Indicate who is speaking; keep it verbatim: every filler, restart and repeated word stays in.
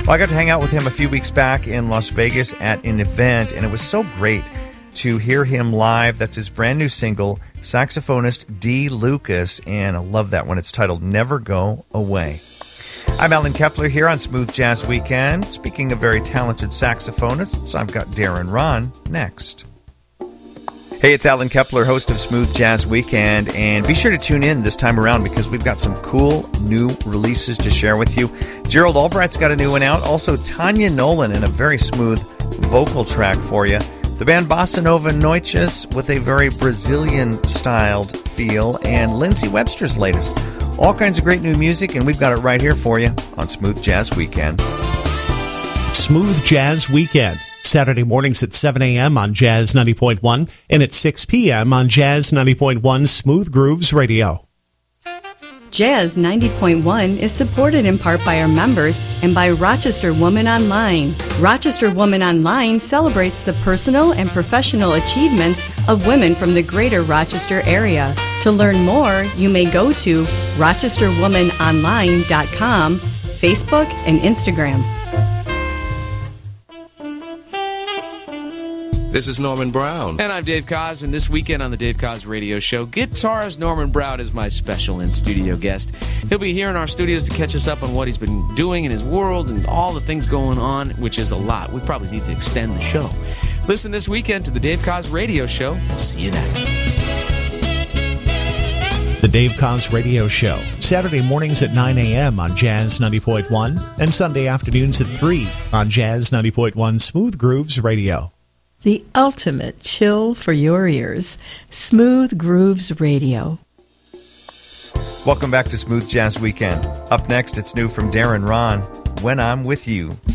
Speaker 1: Well, I got to hang out with him a few weeks back in Las Vegas at an event, and it was so great to hear him live. That's his brand new single, saxophonist D. Lucas, and I love that one. It's titled Never Go Away. I'm Alan Kepler here on Smooth Jazz Weekend. Speaking of very talented saxophonists, I've got Darren Ron next. Hey, it's Alan Kepler, host of Smooth Jazz Weekend, and be sure to tune in this time around because we've got some cool new releases to share with you. Gerald Albright's got a new one out, also Tanya Nolan in a very smooth vocal track for you. The band Bossa Nova Noites with a very Brazilian-styled feel, and Lindsay Webster's latest. All kinds of great new music, and we've got it right here for you on Smooth Jazz Weekend.
Speaker 2: Smooth Jazz Weekend. Saturday mornings at seven a.m. on Jazz ninety point one and at six p.m. on Jazz ninety point one Smooth Grooves Radio.
Speaker 3: Jazz ninety point one is supported in part by our members and by Rochester Woman Online. Rochester Woman Online celebrates the personal and professional achievements of women from the greater Rochester area. To learn more, you may go to rochester woman online dot com, Facebook, and Instagram.
Speaker 4: This is Norman Brown.
Speaker 5: And I'm Dave Koz, and this weekend on the Dave Koz Radio Show, guitarist Norman Brown is my special in-studio guest. He'll be here in our studios to catch us up on what he's been doing in his world and all the things going on, which is a lot. We probably need to extend the show. Listen this weekend to the Dave Koz Radio Show. See you then.
Speaker 2: The Dave Koz Radio Show, Saturday mornings at nine a.m. on Jazz ninety point one and Sunday afternoons at three on Jazz ninety point one Smooth Grooves Radio.
Speaker 6: The ultimate chill for your ears. Smooth Grooves Radio.
Speaker 1: Welcome back to Smooth Jazz Weekend. Up next, it's new from Darren Ron, When I'm With You.